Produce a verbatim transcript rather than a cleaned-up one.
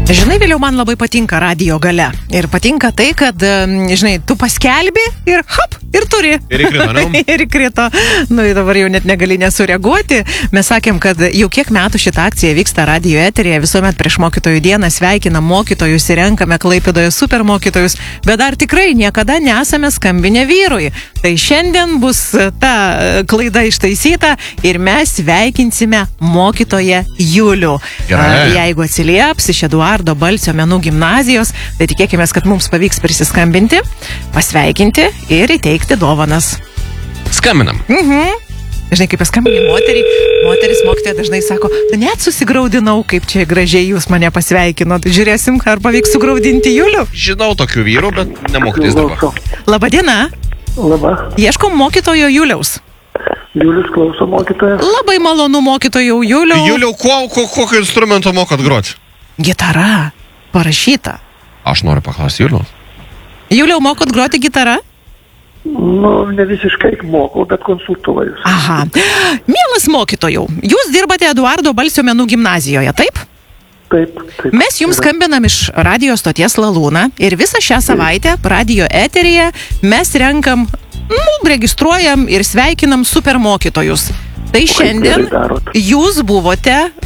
Žinai, vėliau man labai patinka radijo gale. Ir patinka tai, kad, žinai, tu paskelbi ir hop, ir turi. Ir įkrito, ne? Ir įkrito. Nu, dabar jau net negali nesureaguoti. Mes sakėm, kad jau kiek metų šitą akciją vyksta radijo eterėje, visuomet prieš mokytojų dieną sveikinam mokytojus ir renkame Klaipėdoje super mokytojus, bet dar tikrai niekada nesame skambinę vyrui. Tai šiandien bus ta klaida ištaisyta ir mes sveikinsime mokytoją Julių. Gerai. Jeigu atsilieps iš Eduardo Balsio menų gimnazijos, tai tikėkime, kad mums pavyks prisiskambinti, pasveikinti ir įteikti dovanas. Skambinam. Mhm. Žinai, kaip paskambinė moterį, moteris mokytoja dažnai sako, net susigraudinau, kaip čia gražiai jūs mane pasveikinot. Žiūrėsim, ar pavyks sugraudinti Julių. Žinau tokių vyrų, bet nemokytis dabar. Labadiena. Labą. Ieškom mokytojo Juliaus. Julius klauso mokytojas. Labai malonu mokytojau Juliau. Juliau, kuo, kuo, kokio instrumento mokat groti? Gitara. Parašyta. Aš noriu paklausti Juliau. Juliau, mokot groti gitarą? Nu, ne visiškai mokau, bet konsultuoju. Aha. Mielas mokytojau, jūs dirbate Eduardo Balsio menų gimnazijoje, taip? Taip, taip. Mes jums skambinam iš radio stoties Lalūna ir visą šią savaitę radio eteryje mes renkam, nu, registruojam ir sveikinam super mokytojus. Tai šiandien jūs buvote